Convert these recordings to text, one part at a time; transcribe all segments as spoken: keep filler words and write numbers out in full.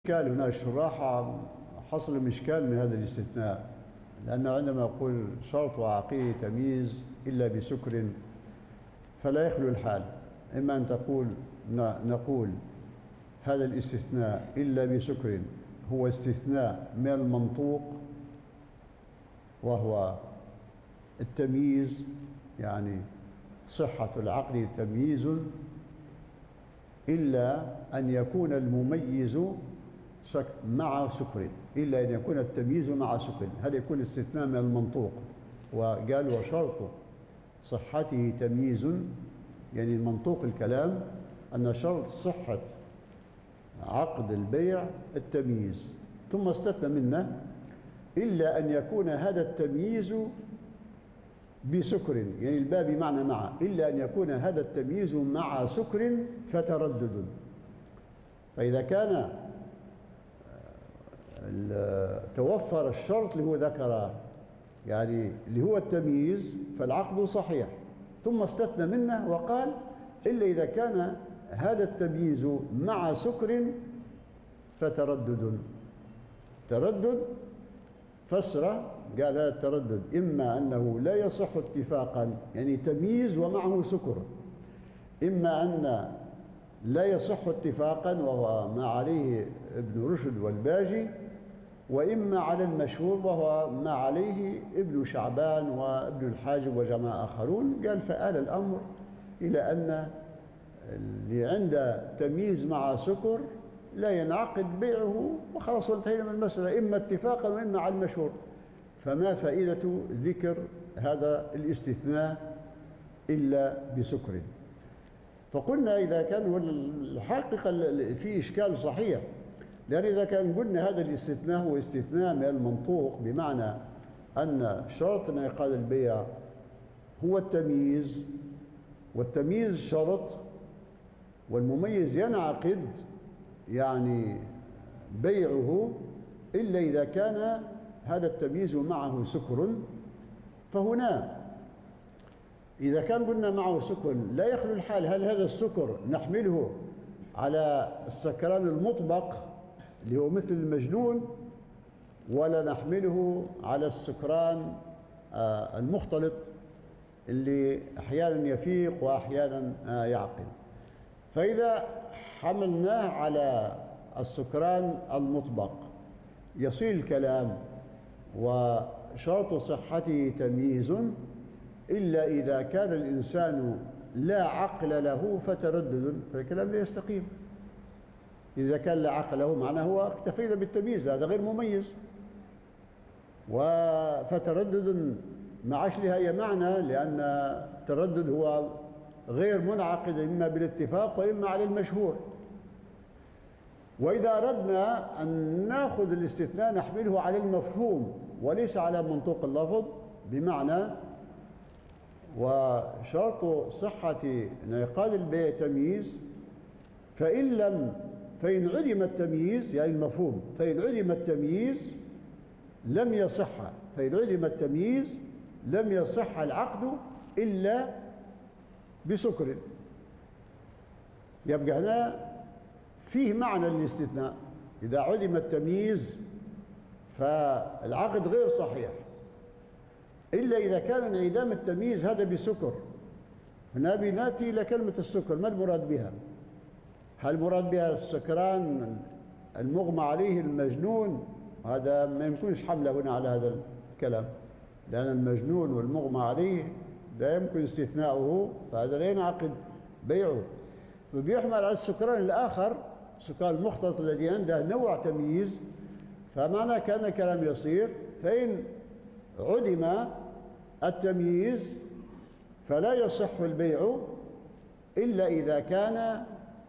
إشكال هنا الشراح حصل من إشكال من هذا الاستثناء، لأنه عندما يقول شرط وعقيه تمييز إلا بسكر فلا يخلو الحال، إما أن تقول نقول هذا الاستثناء إلا بسكر هو استثناء من المنطوق وهو التمييز، يعني صحة العقل تمييز إلا أن يكون المميز مع سكر، إلا أن يكون التمييز مع سكر، هذا يكون استثناء من المنطوق. وقال وشرط صحته تمييز، يعني منطوق الكلام أن شرط صحة عقد البيع التمييز، ثم استثنى منه إلا أن يكون هذا التمييز بسكر، يعني الباب بمعنى مع، إلا أن يكون هذا التمييز مع سكر فتردد. فإذا كان توفر الشرط اللي هو ذكره، يعني اللي هو التمييز، فالعقد صحيح، ثم استثنى منه وقال إلا إذا كان هذا التمييز مع سكر فتردد. تردد فسره، قال هذا التردد إما أنه لا يصح اتفاقا، يعني تمييز ومعه سكر، إما أن لا يصح اتفاقا وهو ما عليه ابن رشد والباجي، وإما على المشهور وهو ما عليه ابن شعبان وابن الحاجب وجماعة آخرون. قال فآل الأمر إلى أن اللي عنده تمييز مع سكر لا ينعقد بيعه، وخلاص انتهينا من المسألة، إما اتفاقا وإما على المشهور. فما فائدة ذكر هذا الاستثناء إلا بسكر؟ فقلنا إذا كان الحقيقة في إشكال صحيح، لأن إذا كان قلنا هذا الاستثناء هو استثناء من المنطوق، بمعنى أن شرط انعقاد البيع هو التمييز، والتمييز شرط، والمميز ينعقد يعني بيعه إلا إذا كان هذا التمييز معه سكر. فهنا إذا كان قلنا معه سكر لا يخلو الحال، هل هذا السكر نحمله على السكران المطبق اللي هو مثل المجنون، ولا نحمله على السكران المختلط اللي أحيانا يفيق وأحيانا يعقل؟ فإذا حملناه على السكران المطبق يصير الكلام وشرط صحته تمييز إلا إذا كان الإنسان لا عقل له فتردد، فالكلام لا يستقيم. إذا كان لا عقل له معناه هو اكتفينا بالتمييز، هذا غير مميز، فتردد ما عادش لها أي معنى، لأن التردد هو غير منعقد إما بالاتفاق وإما على المشهور. وإذا أردنا أن نأخذ الاستثناء نحمله على المفهوم وليس على منطوق اللفظ، بمعنى وشرط صحة انعقاد البيع تمييز، فإن لم فإن عدم التمييز، يعني المفهوم، فإن عدم التمييز لم يصح، فإن عدم التمييز لم يصح العقد إلا بسكر. يبقى هنا فيه معنى الاستثناء، إذا عدم التمييز فالعقد غير صحيح، إلا إذا كان انعدام التمييز هذا بسكر. هنا بناتي إلى كلمة السكر، ما المراد بها؟ هل المراد بها السكران المغمى عليه المجنون؟ هذا ما يمكنش حمله هنا على هذا الكلام، لأن المجنون والمغمى عليه لا يمكن استثناؤه، فهذا لا ينعقد بيعه. فبيحمل على السكران الآخر، السكران المختلط الذي عنده نوع تمييز، فمعنى كان كلام يصير فإن عدم التمييز فلا يصح البيع إلا إذا كان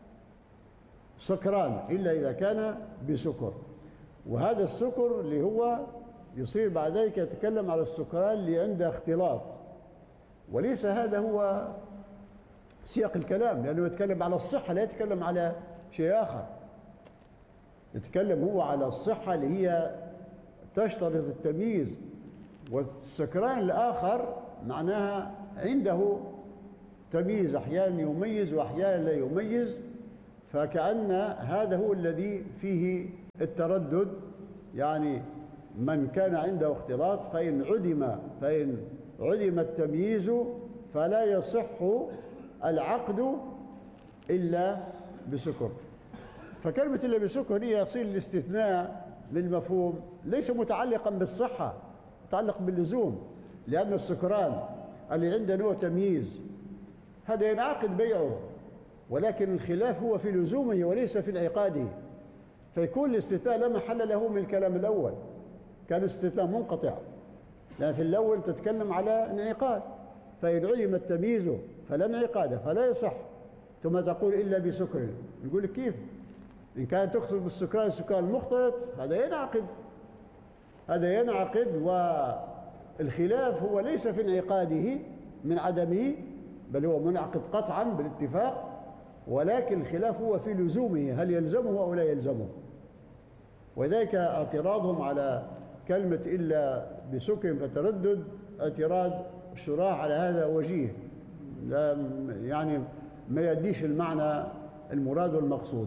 سكران، إلا إذا كان بسكر. وهذا السكر اللي هو يصير بعد ذلك يتكلم على السكران اللي عنده اختلاط، وليس هذا هو سياق الكلام، لأنه يتكلم على الصحة لا يتكلم على شيء آخر. يتكلم هو على الصحة اللي هي تشترط التمييز، والسكران الآخر معناها عنده تمييز، أحيانا يميز وأحيانا لا يميز، فكأن هذا هو الذي فيه التردد يعني من كان عنده اختلاط فإن عدم فإن عدم التمييز فلا يصح العقد إلا بسكر. فكلمة إلا بسكر هي يصير الاستثناء للمفهوم ليس متعلقا بالصحة، متعلق باللزوم، لأن السكران اللي عنده نوع تمييز هذا ينعقد بيعه، ولكن الخلاف هو في لزومه وليس في انعقاده. فيكون الاستثناء لا محل له من الكلام الأول، كان استثناء منقطع، لأن في الأول تتكلم على انعقاد، فإن علم التمييز فلا انعقاد فلا يصح، ثم تقول إلا بسكر. نقول لك كيف؟ إن كان تقصد بالسكران السكران المختلط هذا ينعقد، هذا ينعقد، والخلاف هو ليس في انعقاده من عدمه، بل هو منعقد قطعا بالاتفاق، ولكن الخلاف هو في لزومه، هل يلزمه أو لا يلزمه. وذلك اعتراضهم على كلمة إلا بسكر فتردد اعتراض الشراح على هذا وجيه، لا يعني ما يديش المعنى المراد والمقصود.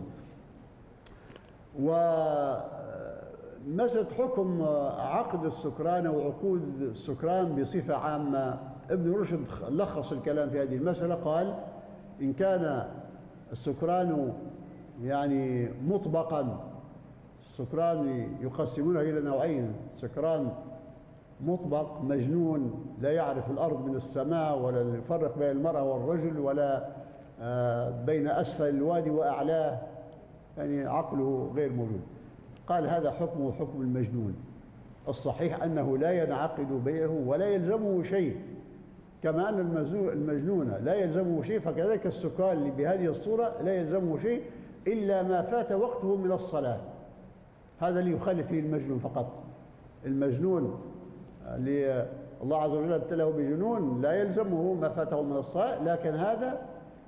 ومسألة حكم عقد السكران أو عقود السكران بصفة عامة، ابن رشد لخص الكلام في هذه المسألة، قال إن كان السكران يعني مطبقا، السكران يقسمونه إلى نوعين: سكران مطبق مجنون لا يعرف الأرض من السماء ولا يفرق بين المرأة والرجل ولا بين أسفل الوادي وأعلاه، يعني عقله غير موجود. قال هذا حكمه حكم المجنون. الصحيح أنه لا ينعقد بيعه ولا يلزمه شيء، كما أن المجنون لا يلزمه شيء، فكذلك السكران اللي بهذه الصورة لا يلزمه شيء إلا ما فات وقته من الصلاة. هذا اللي يخالف فيه المجنون فقط. المجنون اللي الله عز وجل ابتلاه بجنون لا يلزمه ما فاته من الصلاة، لكن هذا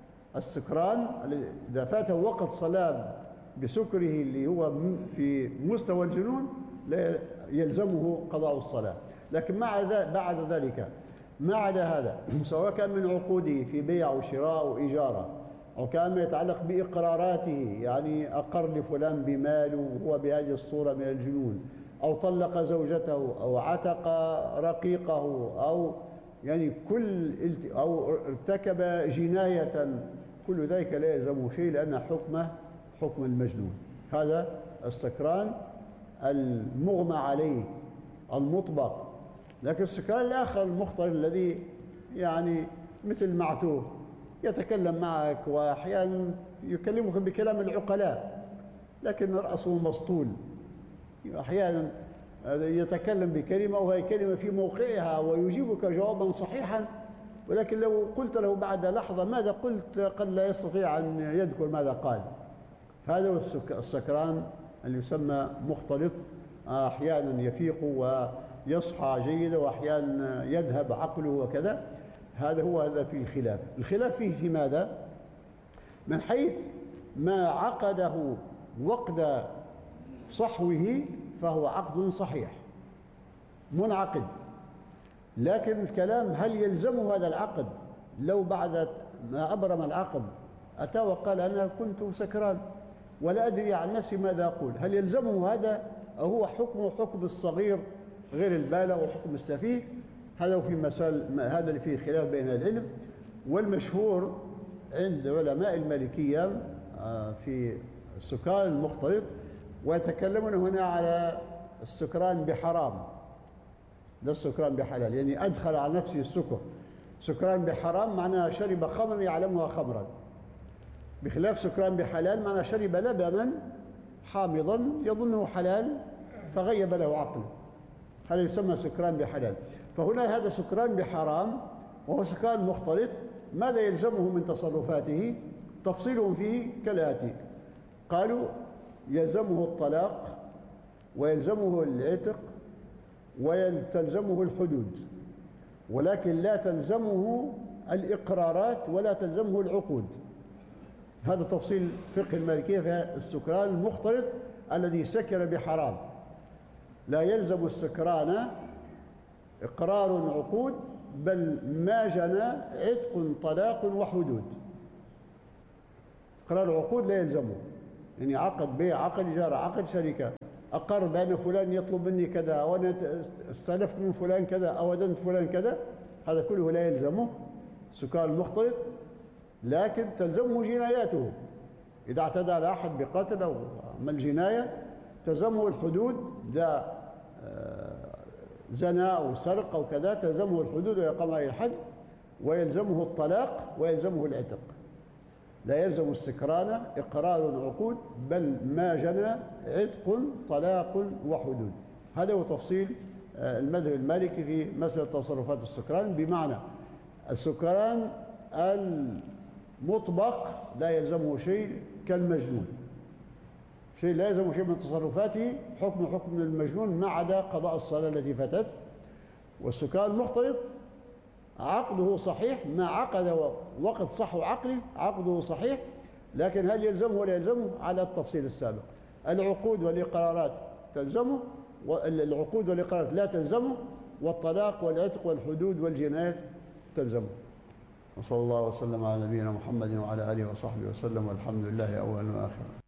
السكران إذا فاته وقت صلاة بسكره اللي هو في مستوى الجنون لا يلزمه قضاء الصلاة. لكن مع بعد ذلك ما عدا هذا، سواء كان من عقوده في بيع وشراء وإجارة، أو كان ما يتعلق بإقراراته، يعني أقر لفلان بماله وهو بهذه الصورة من الجنون، أو طلق زوجته، أو عتق رقيقه، أو يعني كل أو ارتكب جناية، كل ذلك لا يلزمه شيء لأن حكمه حكم المجنون. هذا السكران المغمى عليه المطبق. لكن السكران الآخر المختل الذي يعني مثل معتوه يتكلم معك وأحيانا يكلمك بكلام العقلاء لكن رأسه مسطول، أحيانا يتكلم بكلمة وهي كلمة في موقعها ويجيبك جوابا صحيحا، ولكن لو قلت له بعد لحظة ماذا قلت قد لا يستطيع أن يذكر ماذا قال. هذا هو السكران اللي يسمى مختلط، أحيانا يفيق ويصحى جيدا وأحيانا يذهب عقله وكذا. هذا هو هذا فيه الخلاف. الخلاف فيه في ماذا؟ من حيث ما عقده وقت صحوه فهو عقد صحيح منعقد، لكن الكلام هل يلزمه هذا العقد لو بعد ما أبرم العقد أتى وقال أنا كنت سكران ولا أدري عن نفسي ماذا أقول، هل يلزمه هذا أو هو حكمه حكم الصغير غير البالغ وحكم السفيه؟ هذا في مسألة، هذا اللي فيه خلاف بين العلم. والمشهور عند علماء المالكية في السكران المختلط، ويتكلمون هنا على السكران بحرام، لا السكران بحلال، يعني أدخل على نفسه السكر. سكران بحرام معناه شرب خمرا يعلمها خمرا، بخلاف سكران بحلال معناه شرب لبنا حامضا يظنه حلال فغيب له عقله، هذا يسمى سكران بحلال. فهنا هذا سكران بحرام وهو سكران مختلط، ماذا يلزمه من تصرفاته؟ تفصيلهم فيه كالآتي: قالوا يلزمه الطلاق ويلزمه العتق ويلزمه الحدود، ولكن لا تلزمه الإقرارات ولا تلزمه العقود. هذا تفصيل فقه المالكية في السكران المختلط الذي سكر بحرام. لا يلزم السكران إقرار عقود، بل ما جنى عتق طلاق وحدود. إقرار عقود لا يلزمه، يعني عقد بيع، عقد إجارة، عقد شركة، أقر بأن فلان يطلب مني كذا، أو أنا استلفت من فلان كذا، أو أدنت فلان كذا، هذا كله لا يلزمه سكان المختلط، لكن تلزمه جناياته. إذا اعتدى على أحد بقتل أو عمل جناية تلزمه الحدود، لا زنا أو سرق أو كذا، تلزمه الحدود ويقام عليه الحد، ويلزمه الطلاق ويلزمه العتق. لا يلزم السكران إقرار العقود، بل ما جنى عتق طلاق وحدود. هذا هو تفصيل المذهب المالكي في مسألة تصرفات السكران، بمعنى السكران المطبق لا يلزمه شيء كالمجنون، شيء لا يلزمه شيء من تصرفاته حكم حكم المجنون ما عدا قضاء الصلاة التي فاتت. والسكران المختلط عقده صحيح، ما عقد وقت صحو عقله عقده صحيح، لكن هل يلزمه ولا يلزمه على التفصيل السابق. العقود والإقرارات تلزمه، والعقود والإقرارات لا تلزمه، والطلاق والعتق والحدود والجنايات تلزمه. وصلى الله وسلم على نبينا محمد وعلى آله وصحبه وسلم، والحمد لله أولا وآخرا.